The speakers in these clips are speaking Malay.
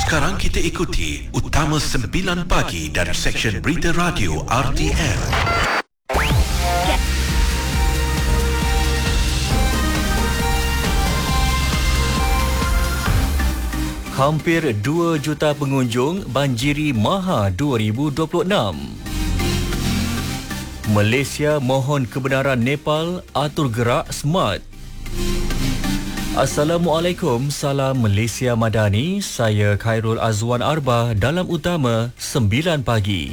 Sekarang kita ikuti Utama 9 Pagi dari Seksyen Berita Radio RTM. Hampir 2 juta pengunjung banjiri Maha 2026. Malaysia mohon kebenaran Nepal atur gerak smart. Assalamualaikum, salam Malaysia Madani. Saya Khairul Azwan Arba dalam Utama 9 Pagi.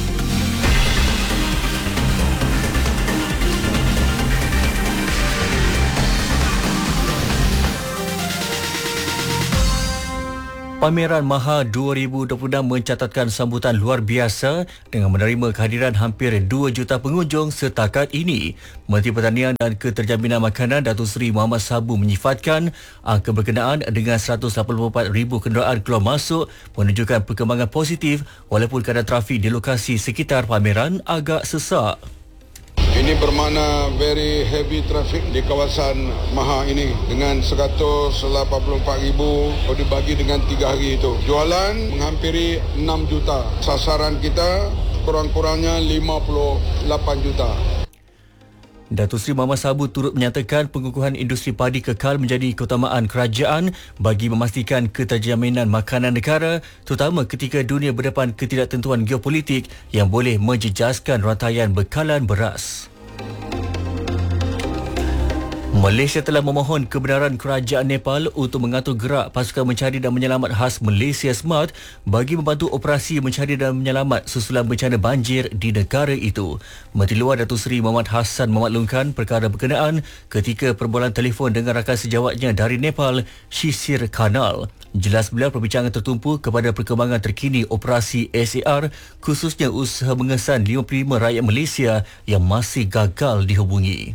Pameran Maha 2026 mencatatkan sambutan luar biasa dengan menerima kehadiran hampir 2 juta pengunjung setakat ini. Menteri Pertanian dan Keterjaminan Makanan Datuk Seri Muhammad Sabu menyifatkan angka berkenaan dengan 184,000 kenderaan keluar masuk menunjukkan perkembangan positif walaupun keadaan trafik di lokasi sekitar pameran agak sesak. Ini bermakna very heavy traffic di kawasan Maha ini dengan 184,000 kalau dibagi dengan 3 hari itu. Jualan menghampiri 6 juta. Sasaran kita kurang-kurangnya 58 juta. Datuk Seri Muhammad Sabu turut menyatakan pengukuhan industri padi kekal menjadi keutamaan kerajaan bagi memastikan keterjaminan makanan negara, terutama ketika dunia berdepan ketidaktentuan geopolitik yang boleh menjejaskan rantaian bekalan beras. Malaysia telah memohon kebenaran kerajaan Nepal untuk mengatur gerak pasukan mencari dan menyelamat khas Malaysia Smart bagi membantu operasi mencari dan menyelamat susulan bencana banjir di negara itu. Menteri Luar Datuk Seri Muhammad Hassan memaklumkan perkara berkenaan ketika perbualan telefon dengan rakan sejawatnya dari Nepal, Shisir Kanal. Jelas beliau perbincangan tertumpu kepada perkembangan terkini operasi SAR, khususnya usaha mengesan 55 rakyat Malaysia yang masih gagal dihubungi.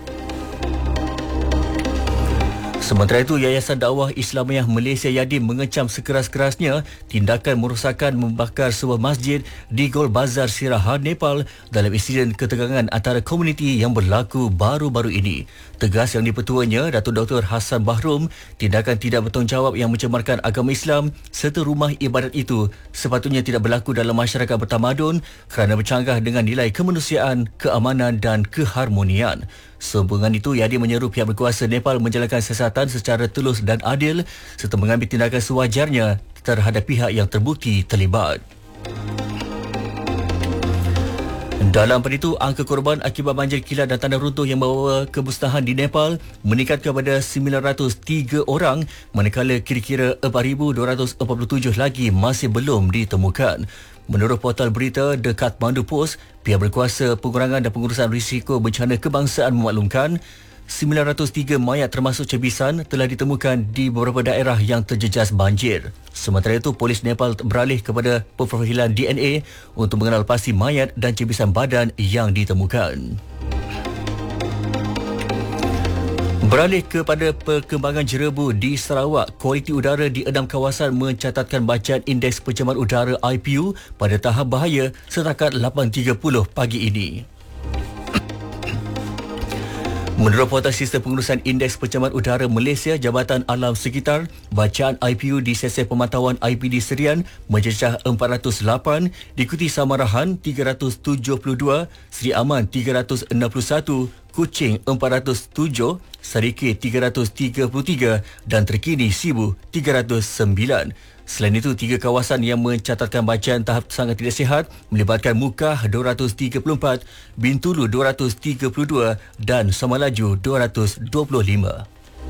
Sementara itu, Yayasan Dakwah Islamiah Malaysia Yadim mengecam sekeras-kerasnya tindakan merosakkan membakar sebuah masjid di Gol Bazar Sirahan, Nepal dalam insiden ketegangan antara komuniti yang berlaku baru-baru ini. Tegas yang dipertuanya, Datuk Dr. Hassan Bahrum, tindakan tidak bertanggungjawab yang mencemarkan agama Islam serta rumah ibadat itu sepatutnya tidak berlaku dalam masyarakat bertamadun kerana bercanggah dengan nilai kemanusiaan, keamanan dan keharmonian. Sehubungan itu, Yadim menyeru pihak berkuasa Nepal menjalankan siasatan secara telus dan adil serta mengambil tindakan sewajarnya terhadap pihak yang terbukti terlibat. Dalam pada itu, angka korban akibat banjir kilat dan tanah runtuh yang membawa kemusnahan di Nepal meningkat kepada 903 orang, manakala kira-kira 4,247 lagi masih belum ditemukan. Menurut portal berita The Kathmandu Post, pihak berkuasa pengurangan dan pengurusan risiko bencana kebangsaan memaklumkan 903 mayat termasuk cebisan telah ditemukan di beberapa daerah yang terjejas banjir. Sementara itu, polis Nepal beralih kepada pemprofilan DNA untuk mengenal pasti mayat dan cebisan badan yang ditemukan. Beralih kepada perkembangan jerebu di Sarawak, kualiti udara di 6 kawasan mencatatkan bacaan indeks pencemaran udara IPU pada tahap bahaya setakat 8.30 pagi ini. Menurut portal sistem pengurusan indeks pencemaran udara Malaysia Jabatan Alam Sekitar, bacaan IPU di sesi pemantauan IPD Serian mencecah 408, diikuti Samarahan 372, Seri Aman 361, Kuching 407, Sarikeh 333 dan terkini Sibu 309. Selain itu, 3 kawasan yang mencatatkan bacaan tahap sangat tidak sihat melibatkan Mukah 234, Bintulu 232 dan Samalaju 225.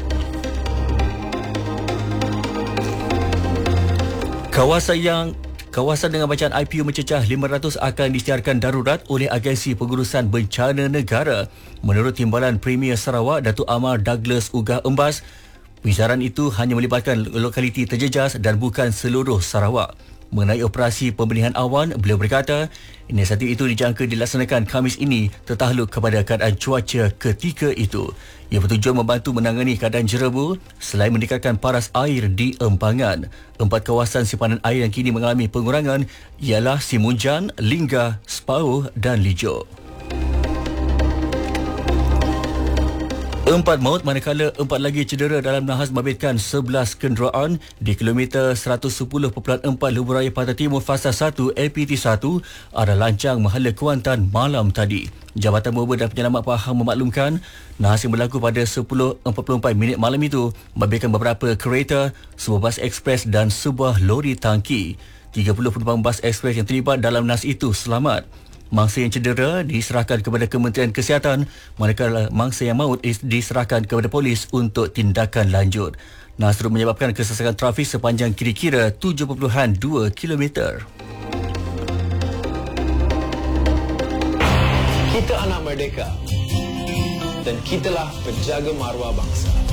Kawasan dengan bacaan IPU mencecah 500 akan disiarkan darurat oleh Agensi Pengurusan Bencana Negara. Menurut Timbalan Premier Sarawak, Datuk Amar Douglas Ugah Embas, wisaran itu hanya melibatkan lokaliti terjejas dan bukan seluruh Sarawak. Mengenai operasi pembenihan awan, beliau berkata, inisiatif itu dijangka dilaksanakan Khamis ini tertakluk kepada keadaan cuaca ketika itu. Ia bertujuan membantu menangani keadaan jerebu selain meningkatkan paras air di empangan. 4 kawasan simpanan air yang kini mengalami pengurangan ialah Simunjan, Lingga, Spau dan Lijo. 4 maut manakala 4 lagi cedera dalam nahas membabitkan 11 kenderaan di kilometer 110.4 Lebuh Raya Pantai Timur Fasa 1 LPT1 arah Lancang Mahala Kuantan malam tadi. Jabatan Boba dan Penyelamat Pahang memaklumkan nahas yang berlaku pada 10.44 malam itu membabitkan beberapa kereta, sebuah bas ekspres dan sebuah lori tangki. 30 penumpang bas ekspres yang terlibat dalam nahas itu selamat. Mangsa yang cedera diserahkan kepada Kementerian Kesihatan, manakala mangsa yang maut diserahkan kepada polis untuk tindakan lanjut. Nahas turut menyebabkan kesesakan trafik sepanjang kira-kira 7.2 km. Kita anak merdeka dan kitalah penjaga maruah bangsa.